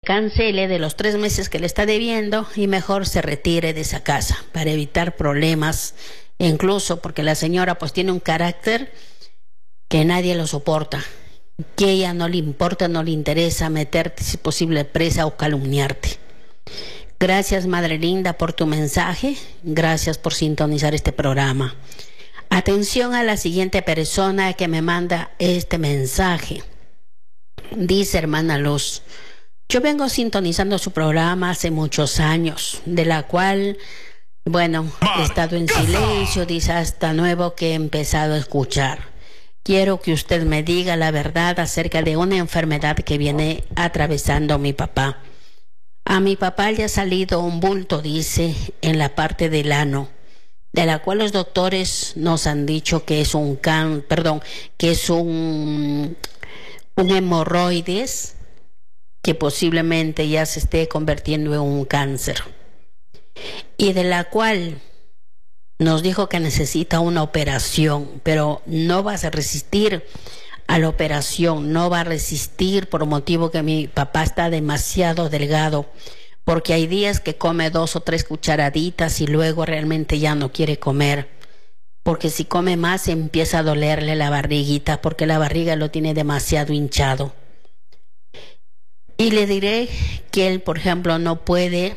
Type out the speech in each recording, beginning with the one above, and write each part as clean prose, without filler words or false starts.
cancele de los 3 meses que le está debiendo y mejor se retire de esa casa para evitar problemas, incluso porque la señora pues tiene un carácter que nadie lo soporta, que a ella no le importa, no le interesa meterte si posible presa o calumniarte. Gracias, madre linda, por tu mensaje. Gracias por sintonizar este programa. Atención a la siguiente persona que me manda este mensaje. Dice: hermana Luz, yo vengo sintonizando su programa hace muchos años, de la cual, bueno, he estado en silencio, dice, hasta nuevo que he empezado a escuchar. Quiero que usted me diga la verdad acerca de una enfermedad que viene atravesando mi papá. A mi papá le ha salido un bulto, dice, en la parte del ano, de la cual los doctores nos han dicho que es un hemorroides que posiblemente ya se esté convirtiendo en un cáncer, y de la cual nos dijo que necesita una operación, pero no va a resistir a la operación, no va a resistir por motivo que mi papá está demasiado delgado, porque hay días que come 2 o 3 cucharaditas y luego realmente ya no quiere comer, porque si come más empieza a dolerle la barriguita, porque la barriga lo tiene demasiado hinchado. Y le diré que él, por ejemplo, no puede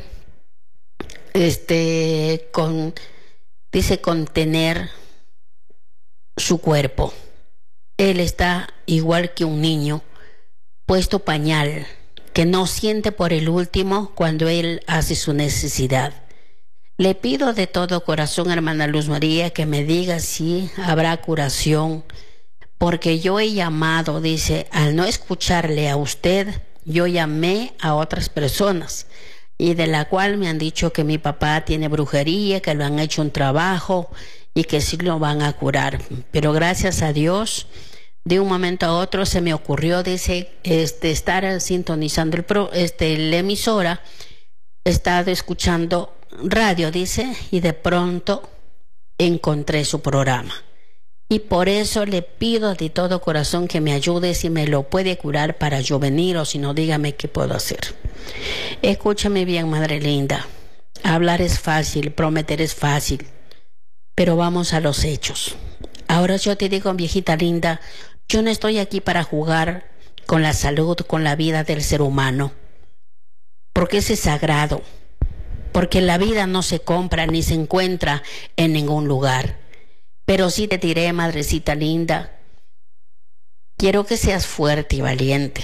contener su cuerpo. Él está igual que un niño puesto pañal, que no siente por el último cuando él hace su necesidad. Le pido de todo corazón, hermana Luz María, que me diga si habrá curación, porque yo he llamado, dice, al no escucharle a usted, yo llamé a otras personas, y de la cual me han dicho que mi papá tiene brujería, que lo han hecho un trabajo y que sí lo van a curar. Pero gracias a Dios, de un momento a otro se me ocurrió, dice, estar sintonizando la emisora, he estado escuchando radio, dice, y de pronto encontré su programa. Y por eso le pido de todo corazón que me ayude, si me lo puede curar para yo venir, o si no, dígame qué puedo hacer. Escúchame bien, madre linda. Hablar es fácil, prometer es fácil, pero vamos a los hechos. Ahora yo te digo, viejita linda, yo no estoy aquí para jugar con la salud, con la vida del ser humano, porque ese es sagrado, porque la vida no se compra ni se encuentra en ningún lugar. Pero sí te diré, madrecita linda, quiero que seas fuerte y valiente.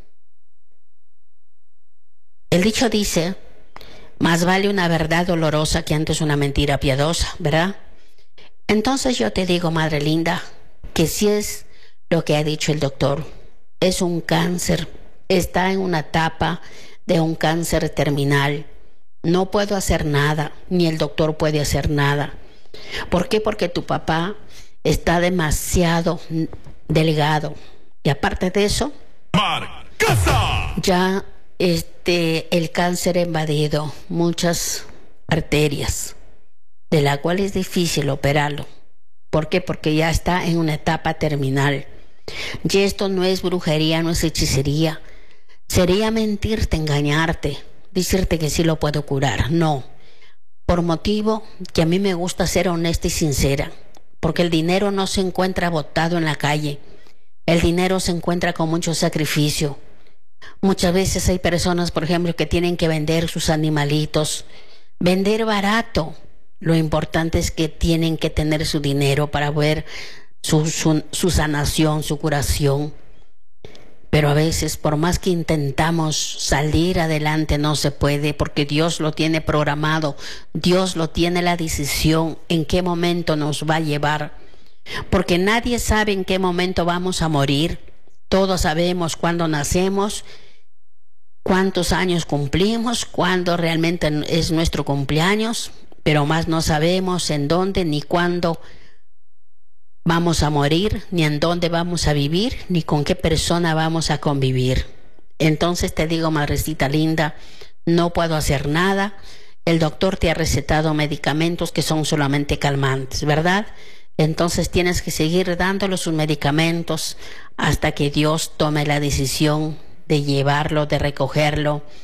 El dicho dice, más vale una verdad dolorosa que antes una mentira piadosa, ¿verdad? Entonces yo te digo, madre linda, que si es lo que ha dicho el doctor, es un cáncer, está en una etapa de un cáncer terminal. No puedo hacer nada, ni el doctor puede hacer nada. ¿Por qué? Porque tu papá está demasiado delgado. Y aparte de eso, ya el cáncer ha invadido muchas arterias, de la cual es difícil operarlo. ¿Por qué? Porque ya está en una etapa terminal. Y esto no es brujería, no es hechicería. Sería mentirte, engañarte, decirte que sí lo puedo curar. No. Por motivo que a mí me gusta ser honesta y sincera, porque el dinero no se encuentra botado en la calle, el dinero se encuentra con mucho sacrificio. Muchas veces hay personas, por ejemplo, que tienen que vender sus animalitos, vender barato. Lo importante es que tienen que tener su dinero para ver su sanación, su curación. Pero a veces, por más que intentamos salir adelante, no se puede, porque Dios lo tiene programado. Dios lo tiene la decisión en qué momento nos va a llevar. Porque nadie sabe en qué momento vamos a morir. Todos sabemos cuándo nacemos, cuántos años cumplimos, cuándo realmente es nuestro cumpleaños, pero más no sabemos en dónde ni cuándo vamos a morir, ni en dónde vamos a vivir, ni con qué persona vamos a convivir. Entonces te digo, madrecita linda, no puedo hacer nada. El doctor te ha recetado medicamentos que son solamente calmantes, ¿verdad? Entonces tienes que seguir dándole sus medicamentos hasta que Dios tome la decisión de llevarlo, de recogerlo